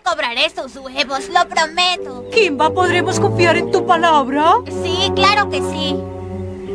cobraré sus huevos, lo prometo. Kimba, ¿podremos confiar en tu palabra? Sí, claro que sí.